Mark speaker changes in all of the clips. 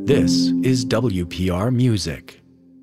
Speaker 1: This is WPR Music.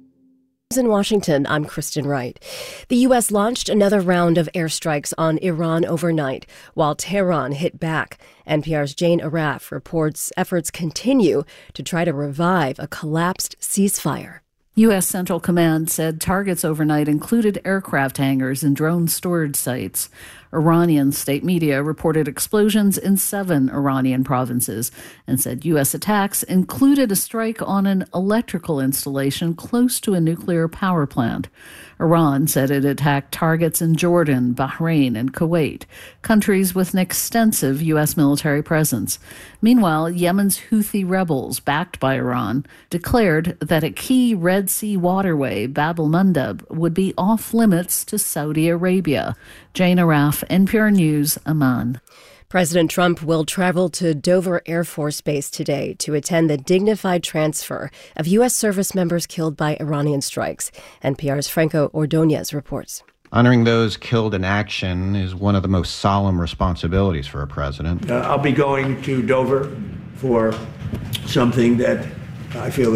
Speaker 2: In Washington, I'm Kristen Wright. The U.S. launched another round of airstrikes on Iran overnight, while Tehran hit back. NPR's Jane Arraf reports efforts continue to try to revive a collapsed ceasefire.
Speaker 3: U.S. Central Command said targets overnight included aircraft hangars and drone storage sites. Iranian state media reported explosions in 7 Iranian provinces and said U.S. attacks included a strike on an electrical installation close to a nuclear power plant. Iran said it attacked targets in Jordan, Bahrain, and Kuwait, countries with an extensive U.S. military presence. Meanwhile, Yemen's Houthi rebels, backed by Iran, declared that a key Red Sea waterway, Bab el-Mandeb, would be off limits to Saudi Arabia. Jane Arraf, NPR News, Amman.
Speaker 2: President Trump will travel to Dover Air Force Base today to attend the dignified transfer of U.S. service members killed by Iranian strikes. NPR's Franco Ordonez reports.
Speaker 4: Honoring those killed in action is one of the most solemn responsibilities for a president.
Speaker 5: I'll be going to Dover for something that I feel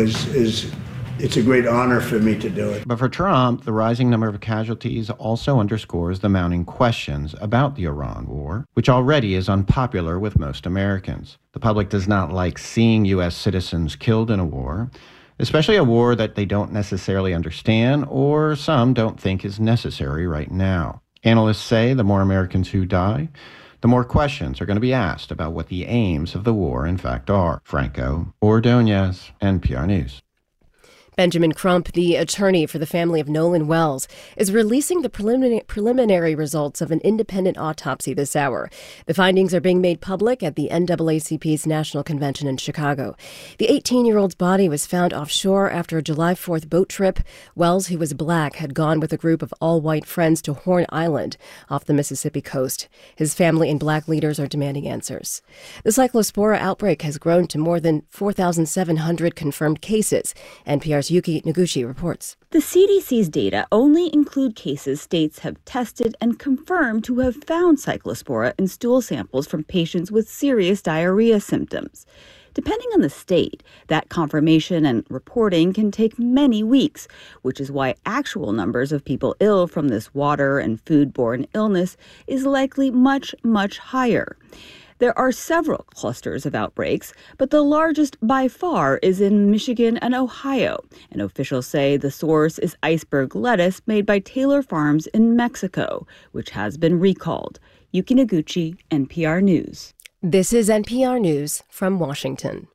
Speaker 5: it's a great honor for me to do it.
Speaker 4: But for Trump, the rising number of casualties also underscores the mounting questions about the Iran war, which already is unpopular with most Americans. The public does not like seeing U.S. citizens killed in a war, especially a war that they don't necessarily understand or some don't think is necessary right now. Analysts say the more Americans who die, the more questions are going to be asked about what the aims of the war in fact are. Franco Ordonez, NPR News.
Speaker 2: Benjamin Crump, the attorney for the family of Nolan Wells, is releasing the preliminary results of an independent autopsy this hour. The findings are being made public at the NAACP's National Convention in Chicago. The 18-year-old's body was found offshore after a July 4th boat trip. Wells, who was black, had gone with a group of all-white friends to Horn Island off the Mississippi coast. His family and black leaders are demanding answers. The Cyclospora outbreak has grown to more than 4,700 confirmed cases. NPR's Yuki Noguchi reports.
Speaker 6: The CDC's data only include cases states have tested and confirmed to have found cyclospora in stool samples from patients with serious diarrhea symptoms. Depending on the state, that confirmation and reporting can take many weeks, which is why actual numbers of people ill from this water and foodborne illness is likely much, much higher. There are several clusters of outbreaks, but the largest by far is in Michigan and Ohio, and officials say the source is iceberg lettuce made by Taylor Farms in Mexico, which has been recalled. Yuki Noguchi, NPR News.
Speaker 2: This is NPR News from Washington.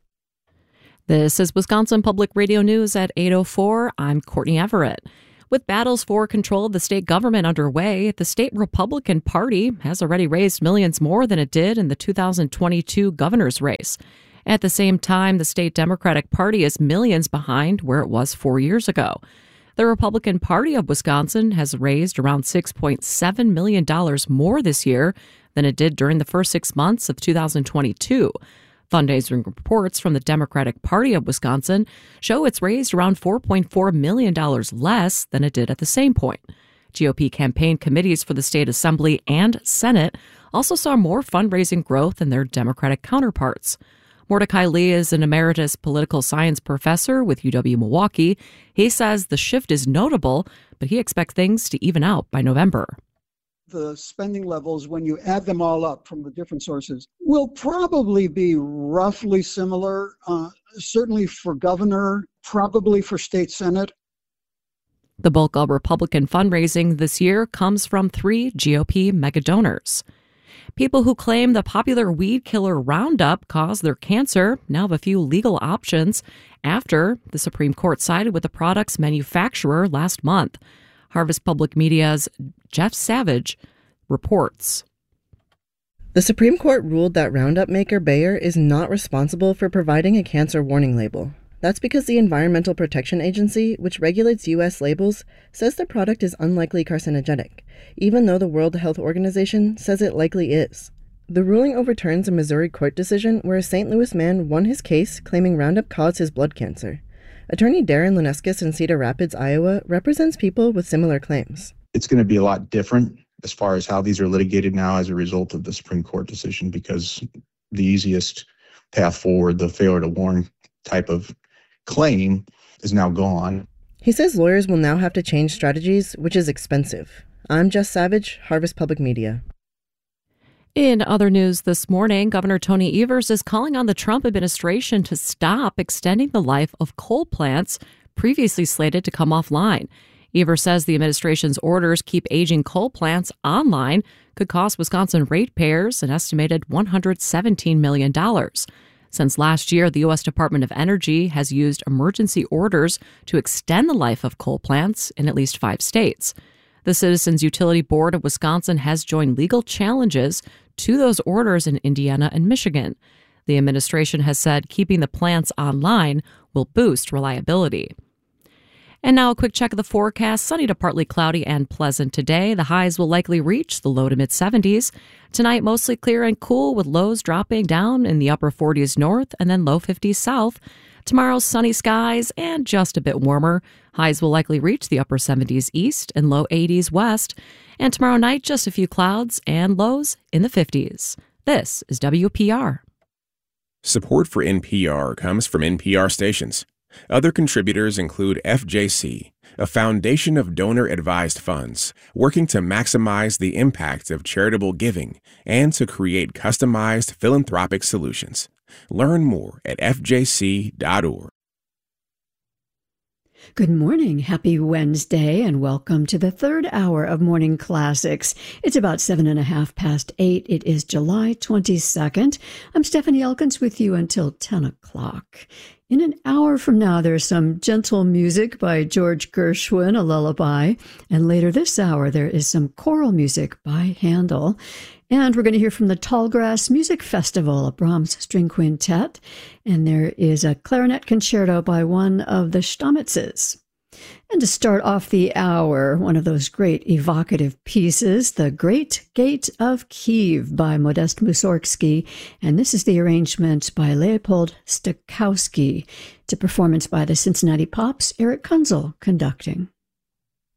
Speaker 7: This is Wisconsin Public Radio News at 8:04. I'm Courtney Everett. With battles for control of the state government underway, the state Republican Party has already raised millions more than it did in the 2022 governor's race. At the same time, the state Democratic Party is millions behind where it was 4 years ago. The Republican Party of Wisconsin has raised around $6.7 million more this year than it did during the first 6 months of 2022. Fundraising reports from the Democratic Party of Wisconsin show it's raised around $4.4 million less than it did at the same point. GOP campaign committees for the state assembly and Senate also saw more fundraising growth than their Democratic counterparts. Mordecai Lee is an emeritus political science professor with UW-Milwaukee. He says the shift is notable, but he expects things to even out by November.
Speaker 8: The spending levels, when you add them all up from the different sources, will probably be roughly similar, certainly for governor, probably for state senate.
Speaker 7: The bulk of Republican fundraising this year comes from 3 GOP megadonors. People who claim the popular weed killer Roundup caused their cancer now have a few legal options after the Supreme Court sided with the product's manufacturer last month. Harvest Public Media's Jeff Savage reports.
Speaker 9: The Supreme Court ruled that Roundup maker Bayer is not responsible for providing a cancer warning label. That's because the Environmental Protection Agency, which regulates U.S. labels, says the product is unlikely carcinogenic, even though the World Health Organization says it likely is. The ruling overturns a Missouri court decision where a St. Louis man won his case claiming Roundup caused his blood cancer. Attorney Darren Luneskis in Cedar Rapids, Iowa, represents people with similar claims.
Speaker 10: It's going to be a lot different as far as how these are litigated now as a result of the Supreme Court decision, because the easiest path forward, the failure to warn type of claim is now gone.
Speaker 9: He says lawyers will now have to change strategies, which is expensive. I'm Jess Savage, Harvest Public Media.
Speaker 7: In other news this morning, Governor Tony Evers is calling on the Trump administration to stop extending the life of coal plants previously slated to come offline. Evers says the administration's orders keep aging coal plants online could cost Wisconsin ratepayers an estimated $117 million. Since last year, the U.S. Department of Energy has used emergency orders to extend the life of coal plants in at least 5 states. The Citizens Utility Board of Wisconsin has joined legal challenges to those orders in Indiana and Michigan. The administration has said keeping the plants online will boost reliability. And now a quick check of the forecast. Sunny to partly cloudy and pleasant today. The highs will likely reach the low to mid 70s. Tonight, mostly clear and cool with lows dropping down in the upper 40s north and then low 50s south. Tomorrow, sunny skies and just a bit warmer. Highs will likely reach the upper 70s east and low 80s west. And tomorrow night, just a few clouds and lows in the 50s. This is WPR.
Speaker 11: Support for NPR comes from NPR stations. Other contributors include FJC, a foundation of donor-advised funds working to maximize the impact of charitable giving and to create customized philanthropic solutions. Learn more at fjc.org.
Speaker 12: Good morning. Happy Wednesday, and welcome to the third hour of Morning Classics. It's about 7:30 8. It is July 22nd. I'm Stephanie Elkins with you until 10 o'clock. In an hour from now, there's some gentle music by George Gershwin, a lullaby. And later this hour, there is some choral music by Handel. And we're going to hear from the Tallgrass Music Festival, a Brahms string quintet. And there is a clarinet concerto by one of the Stammetzes. And to start off the hour, one of those great evocative pieces, The Great Gate of Kiev by Modest Mussorgsky. And this is the arrangement by Leopold Stokowski. It's a performance by the Cincinnati Pops, Eric Kunzel conducting.